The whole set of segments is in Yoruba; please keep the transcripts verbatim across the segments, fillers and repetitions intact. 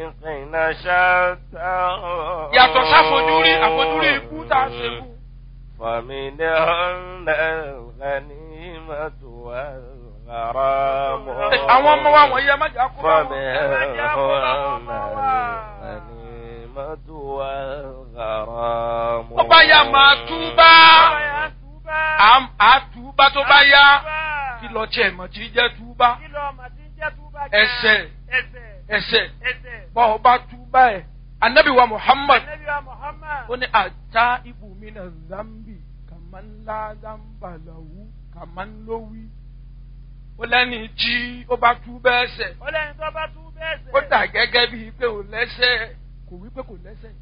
خلقنا شتى yàtọ̀ sáfojúrí àfojúrí ikú tá a ṣe fún. فمنهن الغنيمة والغرام àwọn ọmọ wa wọ̀nyí ẹ má jà kó bá wọn. فمنهن الغنيمة والغرام. ó bá yá máa túbá àtúbá tó bá yá kí lọ tiẹ̀ mọ̀ tí jẹ́ túbá ẹsẹ̀ ẹsẹ̀ bọ́ ọ bá túbá ẹ̀ anabi wa muhammad ó ní ata ibùmínà zambi kàmánlá zambalahu kàmánlówí ó lẹ́ni tí ó bá túbá ẹsẹ̀ ó dà gẹ́gẹ́ bíi pé ò lẹ́sẹ̀ kò wí pé kò lẹ́sẹ̀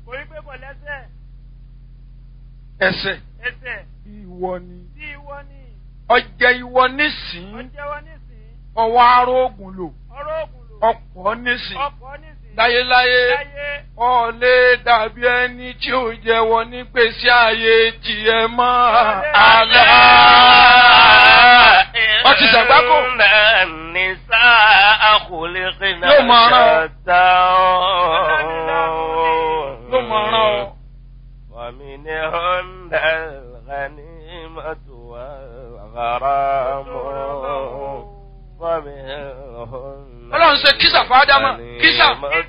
ẹsẹ̀ ìwọ ni ọjẹ ìwọ nísìn ọwọ́ arógùn lò ọ̀pọ̀ nísìn láyéláyé ọ̀lẹ́ dàbí ẹni tí ò jẹ́wọ́ ní gbèsè ayé tiẹ̀ mọ́ àlá. wọ́n ti sàgbákò. yóò máa rán ọ. yóò máa rán ọ. ومنهن الغنيمة والغرام ومنهن ọlọ́run ṣe kísà fàádámà kísà.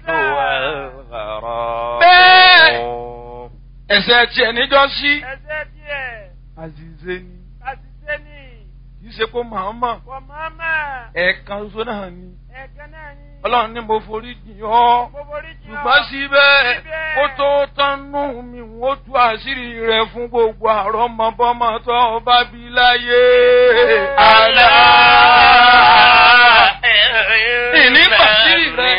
والغرام bẹ́ẹ̀ ẹ̀ṣẹ̀ tiẹ̀ níjọ́ sí. àzìzé ni kì í ṣe kó màmá ẹ̀ẹ̀kan ṣoṣo náà ni ọlọ́run ní mo forí jìn ọ́ ṣùgbọ́n síbẹ̀ ó tó tánú mi ó tú àṣírí rẹ̀ fún gbogbo àrọ́mọbọ́mọ tó bá bí láyé. àlá ìní pàṣírí rẹ̀.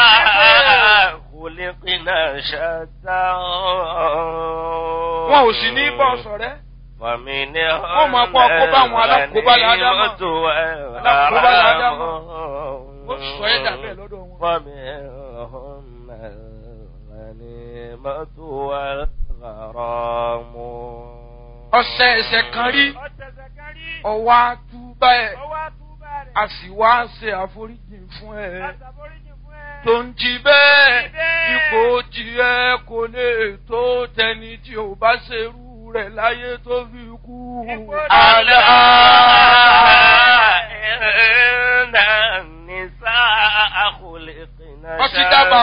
wọn ò sì ní bọ́ sọ̀rẹ́. wọ́n máa kó àkóbá àwọn alákòóbá ládàmà alákòóbá ládàmà. ó sọ ẹ́ dàbẹ́ lọ́dọ̀ wọn. فمنهن الغنيمة والغرام. ọ̀sẹ̀ ẹ̀sẹ̀ kan rí ọwọ́ àtúbà ẹ̀ a sì wá ṣe àforíjì fún ẹ̀. tó ń jí bẹ́ẹ̀ ipò tiẹ̀ kò lè tó tẹni tí ò bá ṣerú rẹ̀ láyé tó fi kú. àlá إن النساء خلقنا wọ́n ti dábàá